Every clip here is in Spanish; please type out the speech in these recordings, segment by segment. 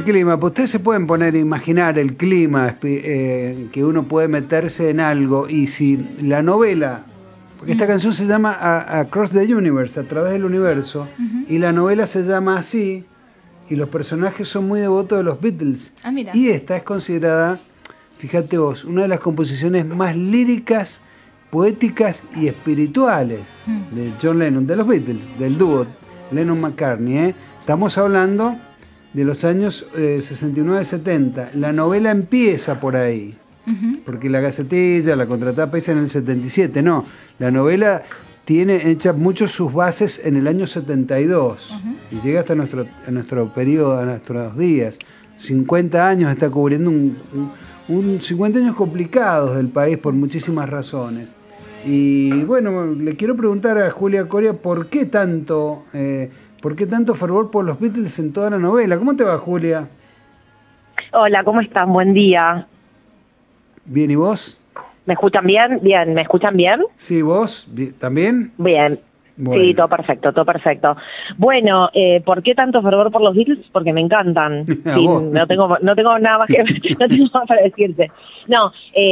clima, pues ustedes se pueden poner a imaginar el clima, que uno puede meterse en algo, y si la novela, porque esta canción se llama Across the Universe, a través del universo, y la novela se llama así, y los personajes son muy devotos de los Beatles. Ah, mira. Y esta es considerada, fíjate vos, una de las composiciones más líricas, poéticas y espirituales de John Lennon, de los Beatles, del dúo Lennon-McCartney. Estamos hablando de los años 69-70. La novela empieza por ahí, porque la Gacetilla, la contratapa es en el 77. No, la novela tiene hechas muchos sus bases en el año 72 y llega hasta nuestro periodo, a nuestros días. 50 años está cubriendo un 50 años complicados del país por muchísimas razones. Y bueno, le quiero preguntar a Julia Coria ¿por qué tanto fervor por los Beatles en toda la novela? ¿Cómo te va, Julia? Hola, ¿cómo están? Buen día. Bien, ¿y vos? ¿Me escuchan bien? Bien, ¿me escuchan bien? Sí, ¿vos? ¿También? Bien. Bueno. Sí, todo perfecto, todo perfecto. Bueno, ¿por qué tanto fervor por los Beatles? Porque me encantan. Sí, no tengo nada más que no tengo más para decirte. No,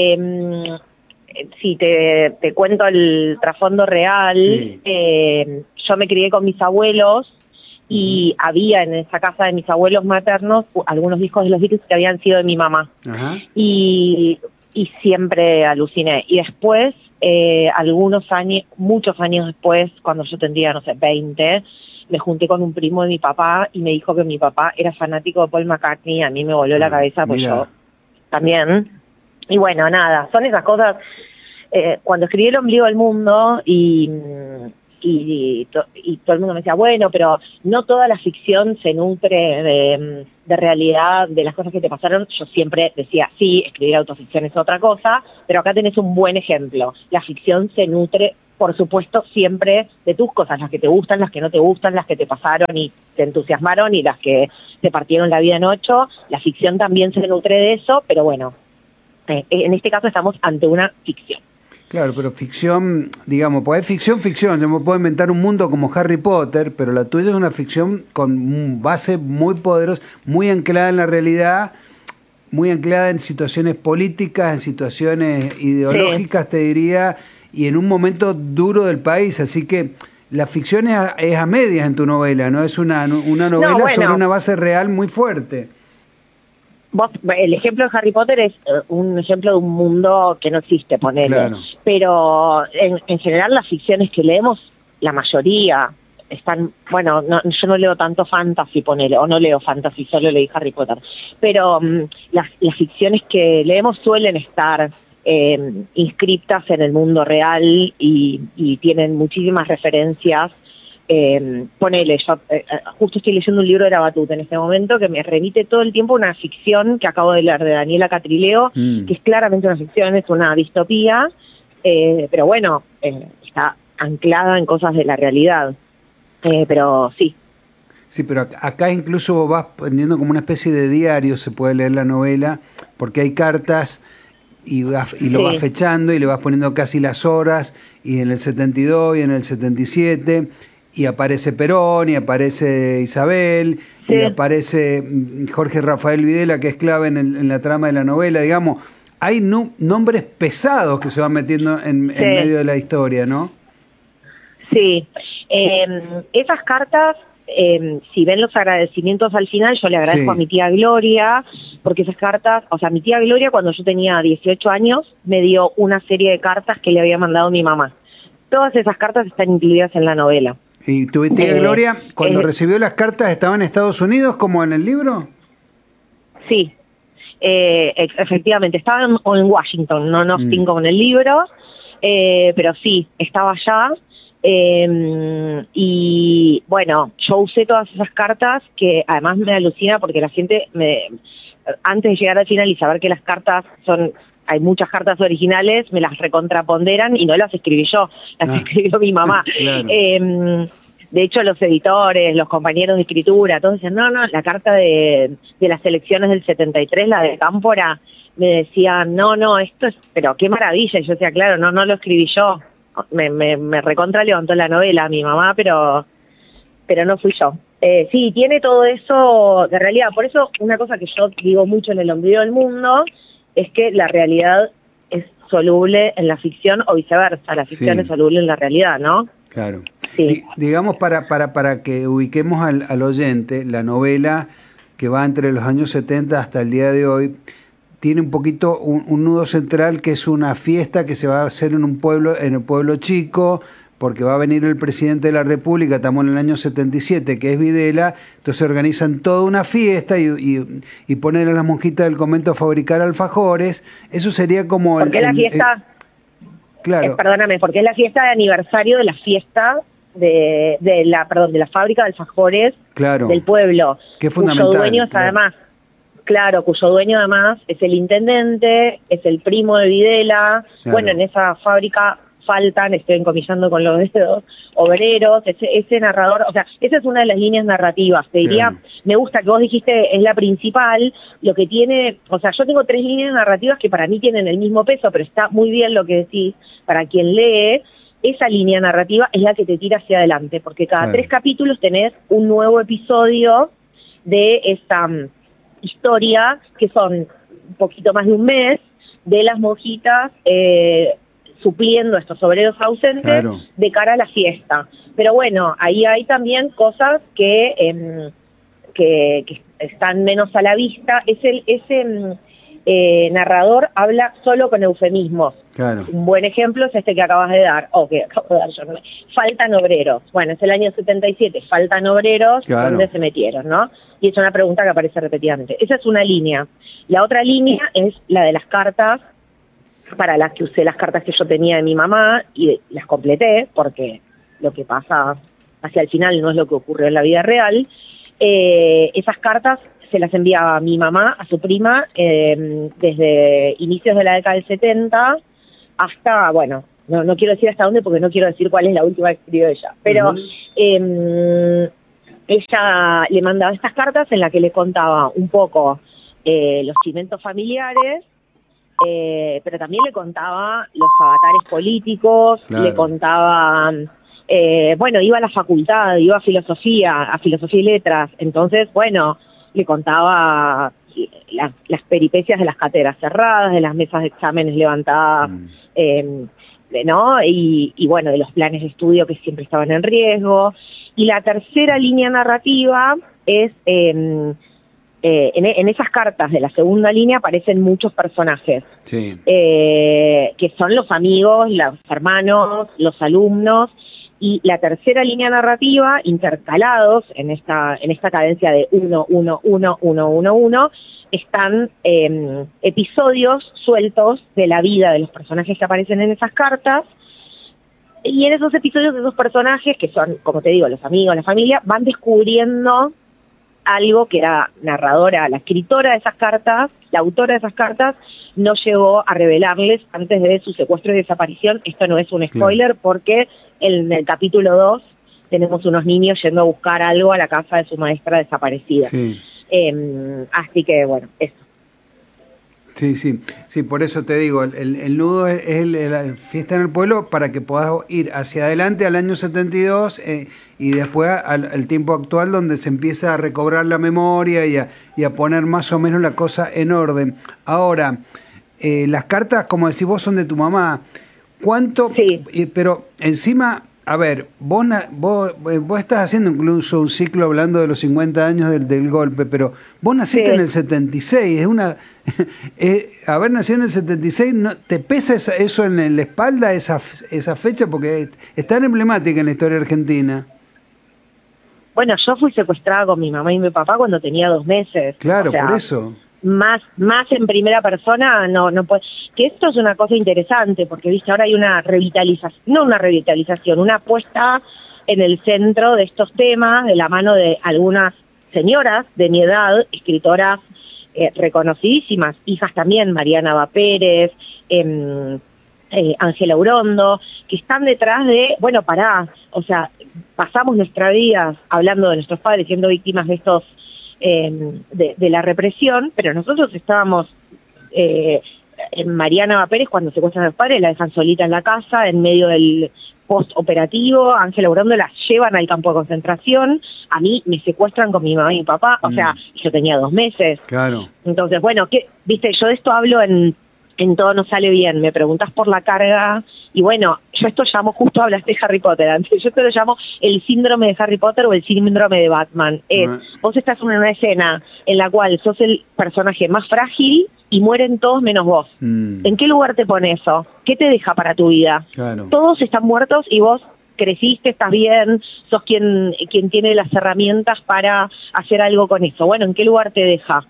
sí, te cuento el trasfondo real. Sí. Yo me crié con mis abuelos y había en esa casa de mis abuelos maternos algunos discos de los Beatles que habían sido de mi mamá. Ajá. Y siempre aluciné. Y después, muchos años después, cuando yo tendría, no sé, 20, me junté con un primo de mi papá y me dijo que mi papá era fanático de Paul McCartney. A mí me voló la cabeza, pues yo también. Y bueno, nada, son esas cosas. Cuando escribí El ombligo del mundo y todo el mundo me decía, bueno, pero no toda la ficción se nutre de realidad, de las cosas que te pasaron. Yo siempre decía, sí, escribir autoficción es otra cosa, pero acá tenés un buen ejemplo. La ficción se nutre, por supuesto, siempre de tus cosas, las que te gustan, las que no te gustan, las que te pasaron y te entusiasmaron y las que te partieron la vida en 8. La ficción también se nutre de eso, pero bueno, en este caso estamos ante una ficción. Claro, pero ficción, digamos, pues hay ficción. Yo me puedo inventar un mundo como Harry Potter, pero la tuya es una ficción con base muy poderosa, muy anclada en la realidad, muy anclada en situaciones políticas, en situaciones ideológicas, sí, te diría, y en un momento duro del país. Así que la ficción es a medias en tu novela, ¿no? Es una novela sobre una base real muy fuerte. El ejemplo de Harry Potter es un ejemplo de un mundo que no existe, ponele. Claro. Pero en general las ficciones que leemos, la mayoría están, bueno, yo no leo tanto fantasy, ponele, o no leo fantasy, solo leí Harry Potter. Pero las ficciones que leemos suelen estar inscriptas en el mundo real y tienen muchísimas referencias. Ponele, yo justo estoy leyendo un libro de Labatut en este momento que me remite todo el tiempo a una ficción que acabo de leer de Daniela Catrileo, que es claramente una ficción, es una distopía, pero bueno, está anclada en cosas de la realidad, pero sí. Sí, pero acá incluso vas poniendo como una especie de diario, se puede leer la novela, porque hay cartas y lo vas fechando y le vas poniendo casi las horas, y en el 72 y en el 77... y aparece Perón, y aparece Isabel, sí, y aparece Jorge Rafael Videla, que es clave en la trama de la novela. Digamos, hay nombres pesados que se van metiendo en medio de la historia, ¿no? Sí. Esas cartas, si ven los agradecimientos al final, yo le agradezco a mi tía Gloria, porque esas cartas, o sea, mi tía Gloria, cuando yo tenía 18 años, me dio una serie de cartas que le había mandado mi mamá. Todas esas cartas están incluidas en la novela. ¿Y tu tía Gloria, cuando recibió las cartas, estaba en Estados Unidos, como en el libro? Sí, efectivamente, estaba en Washington, no Austin como en el libro, pero sí, estaba allá. Y bueno, yo usé todas esas cartas, que además me alucina porque la gente, antes de llegar al final y saber que las cartas hay muchas cartas originales, me las recontraponderan y no las escribí yo, las escribió mi mamá. Claro. De hecho, los editores, los compañeros de escritura, todos decían, no, la carta de las elecciones del 73, la de Cámpora, me decían, no, esto es, pero qué maravilla. Y yo decía, claro, no lo escribí yo. Me recontra levantó la novela mi mamá, pero no fui yo. Sí, tiene todo eso de realidad. Por eso una cosa que yo digo mucho en El ombligo del mundo es que la realidad es soluble en la ficción o viceversa, la ficción es soluble en la realidad, ¿no? Claro. Sí. Digamos, para que ubiquemos al oyente, la novela que va entre los años 70 hasta el día de hoy, tiene un poquito un nudo central que es una fiesta que se va a hacer en el pueblo chico, porque va a venir el presidente de la República, estamos en el año 77, que es Videla, entonces organizan toda una fiesta y ponen a las monjitas del convento a fabricar alfajores. Eso sería como ¿Por qué la fiesta? Claro. Perdóname, porque es la fiesta de aniversario de la fiesta de la fábrica de alfajores del pueblo. Que es fundamental. Cuyo dueño es además, cuyo dueño además es el intendente, es el primo de Videla. Claro. Bueno, en esa fábrica faltan, estoy encomillando con los dedos, obreros, ese narrador, o sea, esa es una de las líneas narrativas, te diría, me gusta que vos dijiste, es la principal, lo que tiene, o sea, yo tengo 3 líneas narrativas que para mí tienen el mismo peso, pero está muy bien lo que decís, para quien lee, esa línea narrativa es la que te tira hacia adelante, porque cada 3 capítulos tenés un nuevo episodio de esta historia, que son un poquito más de un mes, de las monjitas, supliendo a estos obreros ausentes de cara a la fiesta. Pero bueno, ahí hay también cosas que están menos a la vista. Ese narrador habla solo con eufemismos. Claro. Un buen ejemplo es este que acabas de dar, que acabo de dar yo. Faltan obreros. Bueno, es el año 77, faltan obreros, ¿dónde se metieron, no? Y es una pregunta que aparece repetidamente. Esa es una línea. La otra línea es la de las cartas, para las que usé las cartas que yo tenía de mi mamá y las completé, porque lo que pasa hacia el final no es lo que ocurrió en la vida real. Esas cartas se las enviaba mi mamá a su prima desde inicios de la década del 70 hasta, bueno, no quiero decir hasta dónde porque no quiero decir cuál es la última que escribió ella, pero ella le mandaba estas cartas en las que le contaba un poco los cimientos familiares, pero también le contaba los avatares políticos, le contaba, iba a la facultad, iba a filosofía y letras, entonces, bueno, le contaba las peripecias de las cátedras cerradas, de las mesas de exámenes levantadas, ¿no? Y bueno, de los planes de estudio que siempre estaban en riesgo. Y la tercera línea narrativa es... en esas cartas de la segunda línea aparecen muchos personajes, que son los amigos, los hermanos, los alumnos, y la tercera línea narrativa, intercalados en esta cadencia de 1, 1, 1, 1, 1, 1, están episodios sueltos de la vida de los personajes que aparecen en esas cartas, y en esos episodios de esos personajes, que son, como te digo, los amigos, la familia, van descubriendo algo que la narradora, la escritora de esas cartas, la autora de esas cartas, no llegó a revelarles antes de su secuestro y desaparición. Esto no es un spoiler porque en el capítulo 2 tenemos unos niños yendo a buscar algo a la casa de su maestra desaparecida. Así que, bueno, eso. Sí, por eso te digo, el nudo es la fiesta en el pueblo para que puedas ir hacia adelante al año 72 y después al tiempo actual donde se empieza a recobrar la memoria y a poner más o menos la cosa en orden. Ahora, las cartas, como decís vos, son de tu mamá. ¿Cuánto? Pero encima... A ver, vos estás haciendo incluso un ciclo hablando de los 50 años del golpe, pero vos naciste en el 76, haber nacido en el 76, ¿te pesa eso en la espalda, esa fecha? Porque es tan emblemática en la historia argentina. Bueno, yo fui secuestrada con mi mamá y mi papá cuando tenía 2 meses. Claro, o sea, por eso. Más en primera persona no puede. Que esto es una cosa interesante porque viste ahora hay una revitalización, una puesta en el centro de estos temas de la mano de algunas señoras de mi edad, escritoras reconocidísimas, hijas también, Mariana Aba Pérez, Ángela Urondo, que están detrás de, bueno, o sea, pasamos nuestra vida hablando de nuestros padres siendo víctimas de estos de la represión, pero nosotros estábamos en Mariana Aba Pérez cuando secuestran a los padres, la dejan solita en la casa, en medio del postoperativo, Ángela Uriondo la llevan al campo de concentración, a mí me secuestran con mi mamá y mi papá, o sea, yo tenía 2 meses. Claro. Entonces, bueno, viste, yo de esto hablo en Todo No Sale Bien, me preguntas por la carga, y bueno, yo esto llamo, justo hablaste de Harry Potter antes, yo esto lo llamo el síndrome de Harry Potter o el síndrome de Batman. Vos estás en una escena en la cual sos el personaje más frágil y mueren todos menos vos. ¿En qué lugar te pone eso? ¿Qué te deja para tu vida? Claro. Todos están muertos y vos creciste, estás bien, sos quien tiene las herramientas para hacer algo con eso. Bueno, ¿en qué lugar te deja?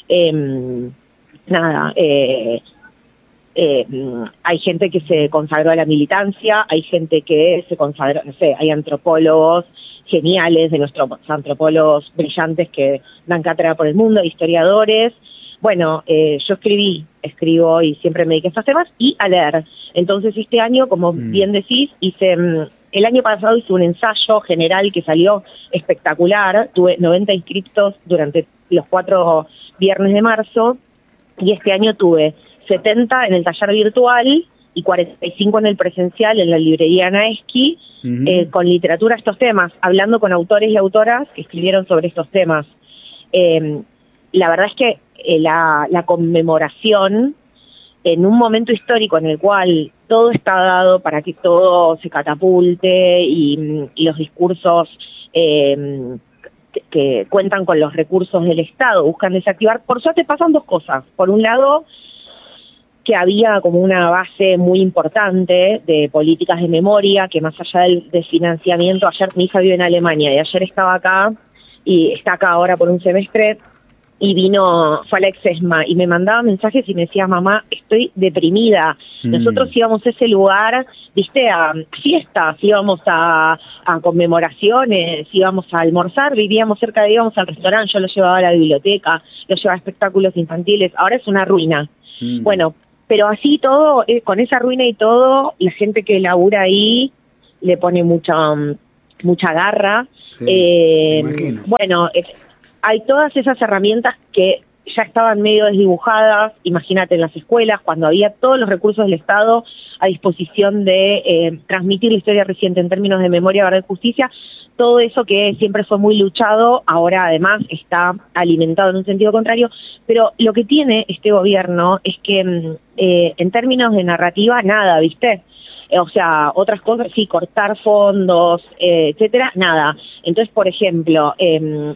Hay gente que se consagró a la militancia, hay gente que se consagró, no sé, hay antropólogos geniales, de nuestros antropólogos brillantes que dan cátedra por el mundo, historiadores. Bueno, yo escribo y siempre me dediqué a estos temas y a leer. Entonces este año, como bien decís, el año pasado hice un ensayo general que salió espectacular, tuve 90 inscriptos durante los 4 viernes de marzo y este año tuve 70 en el taller virtual y 45 en el presencial en la librería Naeski, con literatura estos temas, hablando con autores y autoras que escribieron sobre estos temas. La verdad es que la conmemoración en un momento histórico en el cual todo está dado para que todo se catapulte y los discursos que cuentan con los recursos del Estado buscan desactivar, por suerte pasan 2 cosas. Por un lado, que había como una base muy importante de políticas de memoria, que más allá del financiamiento, ayer mi hija vive en Alemania y ayer estaba acá y está acá ahora por un semestre y fue a la Exesma y me mandaba mensajes y me decía, mamá, estoy deprimida. Nosotros íbamos a ese lugar, viste, a fiestas, íbamos a conmemoraciones, íbamos a almorzar, íbamos al restaurante, yo lo llevaba a la biblioteca, lo llevaba a espectáculos infantiles, ahora es una ruina. Bueno, pero así todo, con esa ruina y todo, la gente que labura ahí le pone mucha garra. Sí, bueno, hay todas esas herramientas que ya estaban medio desdibujadas, imagínate en las escuelas, cuando había todos los recursos del Estado a disposición de transmitir la historia reciente en términos de memoria, verdad y justicia, todo eso que siempre fue muy luchado, ahora además está alimentado en un sentido contrario, pero lo que tiene este gobierno es que en términos de narrativa, nada, ¿viste? O sea, otras cosas, sí, cortar fondos, etcétera, nada. Entonces, por ejemplo, el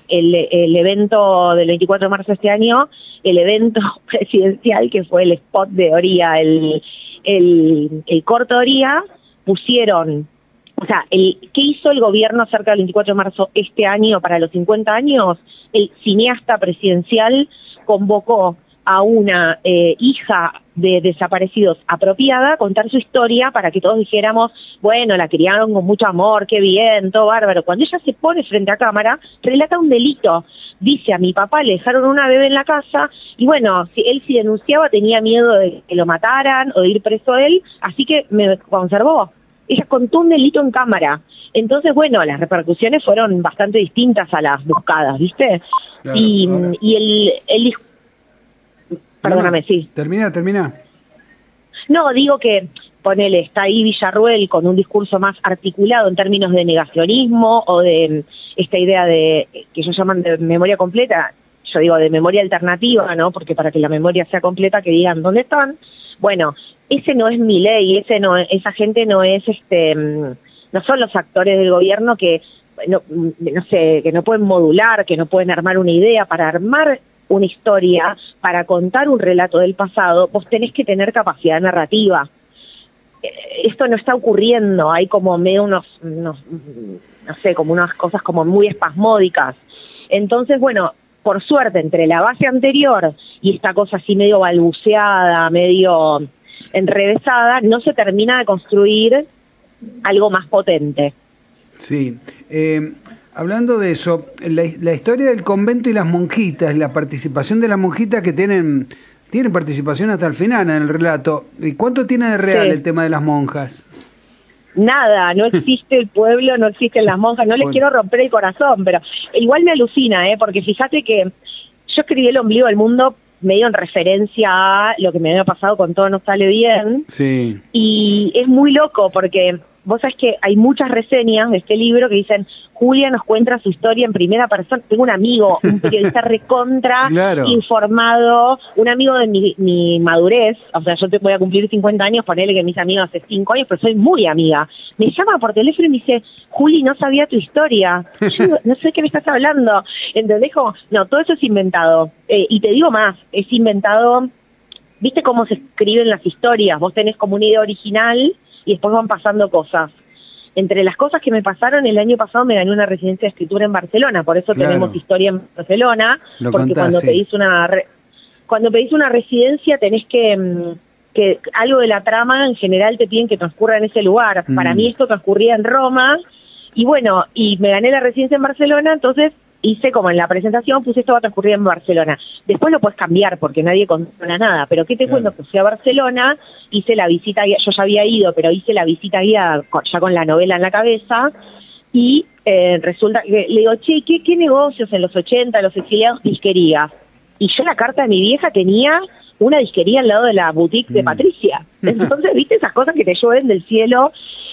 evento del 24 de marzo de este año, el evento presidencial, que fue el spot de Oria, el corto de Oria, pusieron, o sea, ¿qué hizo el gobierno acerca del 24 de marzo este año para los 50 años? El cineasta presidencial convocó a una hija de desaparecidos apropiada a contar su historia para que todos dijéramos, bueno, la criaron con mucho amor, qué bien, todo bárbaro. Cuando ella se pone frente a cámara, relata un delito. Dice, a mi papá le dejaron una bebé en la casa y bueno, él si denunciaba tenía miedo de que lo mataran o de ir preso él, así que me conservó. Ella contó un delito en cámara. Entonces, bueno, las repercusiones fueron bastante distintas a las buscadas, ¿viste? Claro, y el perdóname, sí. Termina. No, digo que, ponele, está ahí Villarruel con un discurso más articulado en términos de negacionismo o de esta idea de que ellos llaman de memoria completa, yo digo de memoria alternativa, ¿no? Porque para que la memoria sea completa, que digan dónde están. Bueno, ese no es Milei, esa gente no es no son los actores del gobierno que no sé, que no pueden modular, que no pueden armar una idea. Para armar una historia, para contar un relato del pasado, vos tenés que tener capacidad narrativa. Esto no está ocurriendo, hay como medio no sé, como unas cosas como muy espasmódicas. Entonces, bueno, por suerte, entre la base anterior y esta cosa así medio balbuceada, medio enrevesada, no se termina de construir algo más potente. Sí. Hablando de eso, la historia del convento y las monjitas, la participación de las monjitas que tienen participación hasta el final en el relato. ¿Y cuánto tiene de real el tema de las monjas? Nada, no existe el pueblo, no existen las monjas, no les quiero romper el corazón, pero igual me alucina, porque fíjate que yo escribí El ombligo del mundo medio en referencia a lo que me había pasado con Todo No Sale Bien. Sí. Y es muy loco porque vos sabés que hay muchas reseñas de este libro que dicen, Julia nos cuenta su historia en primera persona. Tengo un amigo, un periodista recontra, claro, informado, un amigo de mi madurez, o sea, yo te voy a cumplir 50 años, ponele que mis amigos hace 5 años, pero soy muy amiga. Me llama por teléfono y me dice, Juli, no sabía tu historia. Yo digo, no sé de qué me estás hablando. ¿Entendés? Como, no, todo eso es inventado. Y te digo más, es inventado, ¿viste cómo se escriben las historias? Vos tenés como una idea original y después van pasando cosas. Entre las cosas que me pasaron, el año pasado me gané una residencia de escritura en Barcelona, por eso claro, tenemos historia en Barcelona, lo porque contás, cuando sí, pedís una residencia tenés que algo de la trama en general te piden que transcurra en ese lugar. Para mí esto transcurría en Roma, y bueno, y me gané la residencia en Barcelona, entonces hice como en la presentación, puse esto va a transcurrir en Barcelona. Después lo puedes cambiar porque nadie controla nada, pero ¿qué te cuento? Que fui a Barcelona, hice la visita guiada, yo ya había ido, pero hice la visita guiada ya con la novela en la cabeza, y resulta que le digo, che, ¿qué negocios en los 80, los exiliados? Disquería. Y yo la carta de mi vieja tenía una disquería al lado de la boutique de Patricia. Entonces, ¿viste esas cosas que te llueven del cielo?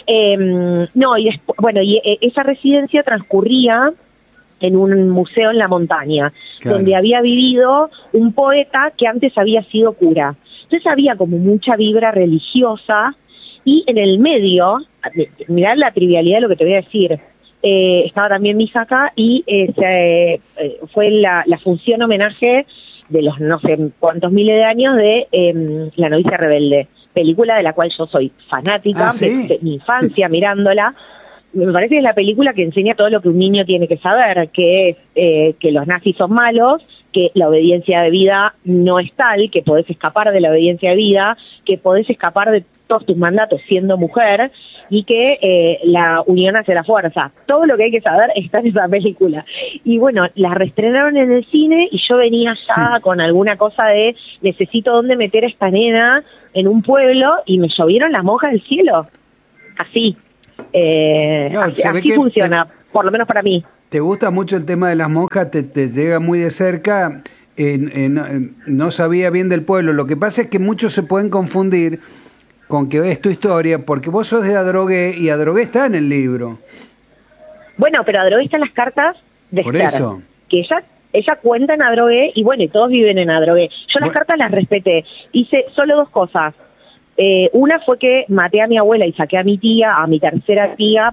No, y después, bueno, y esa residencia transcurría en un museo en la montaña, claro, donde había vivido un poeta que antes había sido cura. Entonces había como mucha vibra religiosa, y en el medio, mirá la trivialidad de lo que te voy a decir, estaba también mi hija acá, y fue la función homenaje de los no sé cuántos miles de años de La novicia rebelde, película de la cual yo soy fanática, ¿sí? de mi infancia mirándola. Me parece que es la película que enseña todo lo que un niño tiene que saber, que es que los nazis son malos, que la obediencia de vida no es tal, que podés escapar de la obediencia de vida, que podés escapar de todos tus mandatos siendo mujer, y que la unión hace la fuerza. Todo lo que hay que saber está en esa película. Y bueno, la reestrenaron en el cine y yo venía ya con alguna cosa de necesito dónde meter a esta nena en un pueblo, y me llovieron las monjas del cielo. Así. Claro, así funciona, por lo menos para mí. Te gusta mucho el tema de las monjas, te llega muy de cerca, no sabía bien del pueblo. Lo que pasa es que muchos se pueden confundir con que es tu historia, porque vos sos de Adrogué, y Adrogué está en el libro. Bueno, pero Adrogué está en las cartas de Por Esther, eso. que ella cuenta en Adrogué, y bueno, y todos viven en Adrogué. Yo las cartas las respeté, hice solo 2 cosas. Una fue que maté a mi abuela y saqué a mi tía, a mi tercera tía,